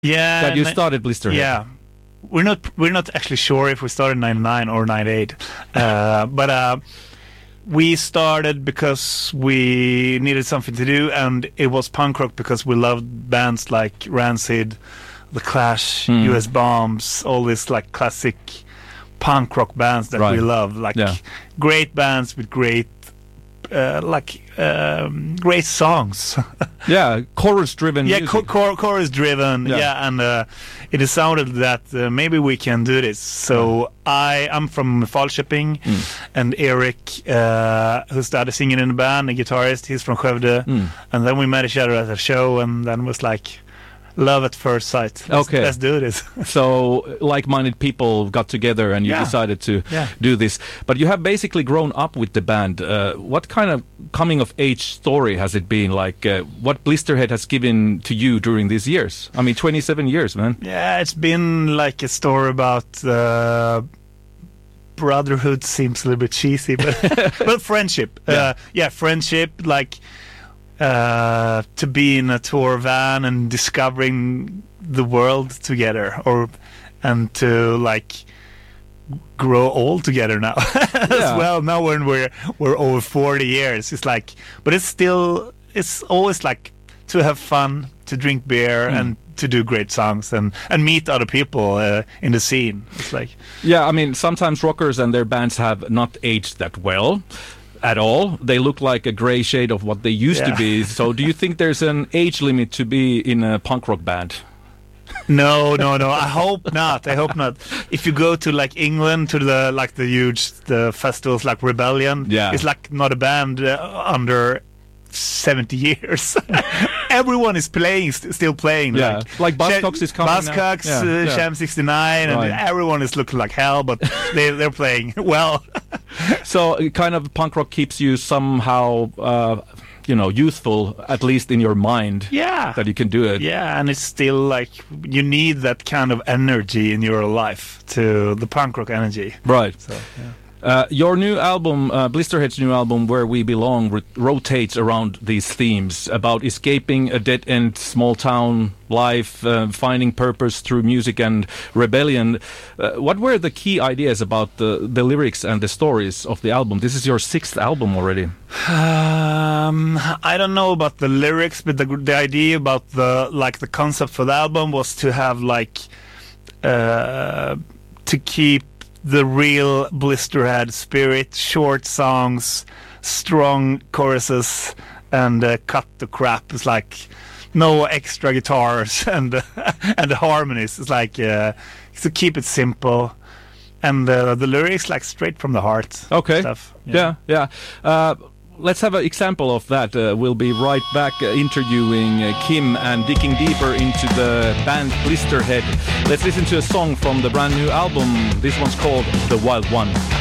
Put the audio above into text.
Yeah, that you started Blisterhead. Yeah, we're not actually sure if we started 99 or 98, but we started because we needed something to do, and it was punk rock because we loved bands like Rancid, The Clash, US Bombs, all these like classic punk rock bands that we love, like great bands with great great songs. Yeah, chorus-driven music. Chorus-driven, and it sounded that maybe we can do this. So I'm from Falköping, and Eric, who started singing in the band, a guitarist, he's from Skövde, and then we met each other at a show, and then was like love at first sight. Let's do this. So like-minded people got together and you decided to do this. But you have basically grown up with the band. What kind of coming-of-age story has it been? Like, what Blisterhead has given to you during these years? I mean, 27 years, man. Yeah, it's been like a story about brotherhood. Seems a little bit cheesy, but but friendship. Friendship, like to be in a tour van and discovering the world together, and to like grow old together now as well. Now when we're over 40 years, it's like, but it's always like to have fun, to drink beer and to do great songs and meet other people in the scene. It's like, I mean, sometimes rockers and their bands have not aged that well at all. They look like a gray shade of what they used to be. So do you think there's an age limit to be in a punk rock band? No. I hope not. If you go to like England, to the festivals like Rebellion, it's like not a band under 70 years. Everyone is still playing. Like Buzzcocks is coming. Buzzcocks, Sham 69, and everyone is looking like hell, but they're playing well. So kind of punk rock keeps you somehow youthful, at least in your mind. That you can do it. And it's still like you need that kind of energy in your life, to the punk rock energy. Right. So, your new album, Blisterhead's new album, Where We Belong, rotates around these themes about escaping a dead-end small-town life, finding purpose through music and rebellion. What were the key ideas about the lyrics and the stories of the album? This is your 6th album already. I don't know about the lyrics, but the idea about the concept for the album was to have to keep the real Blisterhead spirit, short songs, strong choruses, and cut the crap. It's like no extra guitars and the harmonies. It's like to keep it simple, and the lyrics like straight from the heart. Okay. Stuff. Let's have an example of that. We'll be right back interviewing Kim and digging deeper into the band Blisterhead. Let's listen to a song from the brand new album. This one's called The Wild One.